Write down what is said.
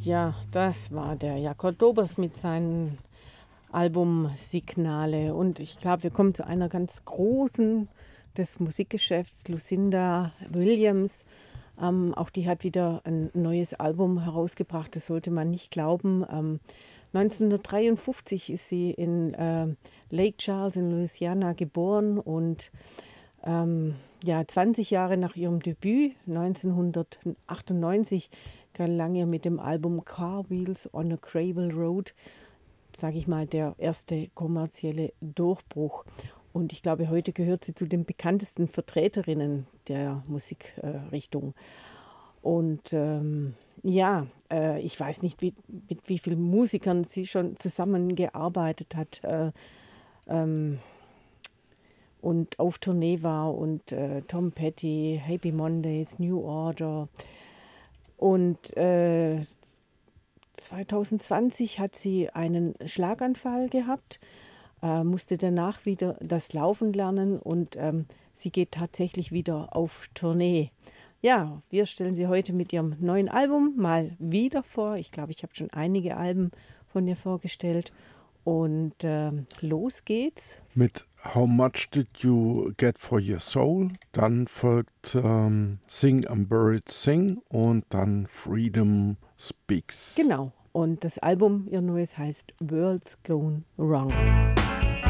Ja, das war der Jakob Dobers mit seinem Album Signale. Und ich glaube, wir kommen zu einer ganz großen des Musikgeschäfts, Lucinda Williams. Auch die hat wieder ein neues Album herausgebracht, das sollte man nicht glauben. 1953 ist sie in Lake Charles in Louisiana geboren und ja, 20 Jahre nach ihrem Debüt, 1998, gelang ihr mit dem Album Car Wheels on a Gravel Road, sage ich mal, der erste kommerzielle Durchbruch. Und ich glaube, heute gehört sie zu den bekanntesten Vertreterinnen der Musikrichtung. Und ja, ich weiß nicht, mit wie vielen Musikern sie schon zusammengearbeitet hat. Und auf Tournee war und Tom Petty, Happy Mondays, New Order. Und 2020 hat sie einen Schlaganfall gehabt, musste danach wieder das Laufen lernen und sie geht tatsächlich wieder auf Tournee. Ja, wir stellen sie heute mit ihrem neuen Album mal wieder vor. Ich glaube, ich habe schon einige Alben von ihr vorgestellt. Und los geht's. Mit How Much Did You Get for Your Soul? Dann folgt Sing I'm Buried Sing und dann Freedom Speaks. Genau. Und das Album, ihr neues, heißt World's Gone Wrong.